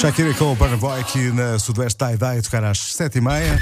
Shakira com o Burna Boy aqui na Sudoeste Tie-Dye a tocar às 7h30.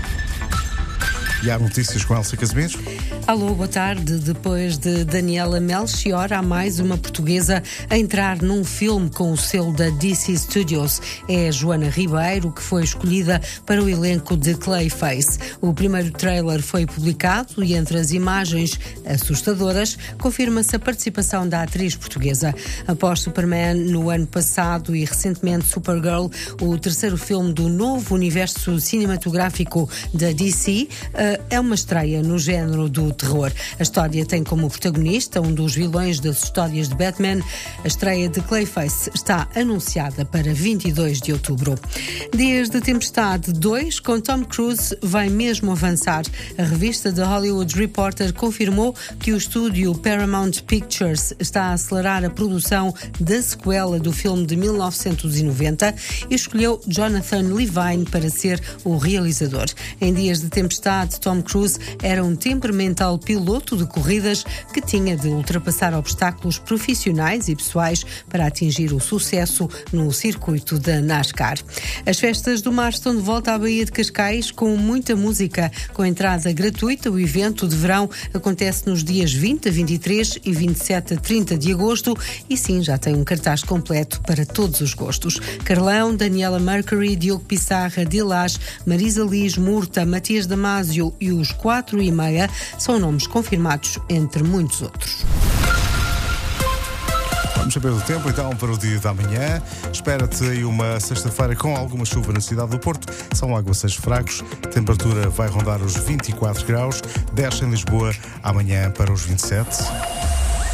E há notícias com Elsa Casimiro. Alô, boa tarde. Depois de Daniela Melchior, há mais uma portuguesa a entrar num filme com o selo da DC Studios. É a Joana Ribeiro, que foi escolhida para o elenco de Clayface. O primeiro trailer foi publicado e entre as imagens assustadoras confirma-se a participação da atriz portuguesa. Após Superman no ano passado e recentemente Supergirl, o terceiro filme do novo universo cinematográfico da DC, é uma estreia no género do terror. A história tem como protagonista um dos vilões das histórias de Batman. A estreia de Clayface está anunciada para 22 de outubro. Desde Tempestade 2, com Tom Cruise, vai mesmo avançar. A revista The Hollywood Reporter confirmou que o estúdio Paramount Pictures está a acelerar a produção da sequela do filme de 1990 e escolheu Jonathan Levine para ser o realizador. Em Dias de Tempestade, Tom Cruise era um temperamental piloto de corridas que tinha de ultrapassar obstáculos profissionais e pessoais para atingir o sucesso no circuito da NASCAR. As festas do mar estão de volta à Baía de Cascais com muita música, com entrada gratuita. O evento de verão acontece nos dias 20 a 23 e 27 a 30 de agosto e sim, já tem um cartaz completo para todos os gostos. Carlão, Daniela Mercury, Diogo Pissarra, Dilas, Marisa Liz, Murta, Matias Damasio e os 4:30 são nomes confirmados, entre muitos outros. Vamos saber do tempo então para o dia da manhã. Espera-te aí uma sexta-feira com alguma chuva na cidade do Porto. São aguaceiros fracos. A temperatura vai rondar os 24 graus. Desce em Lisboa amanhã para os 27.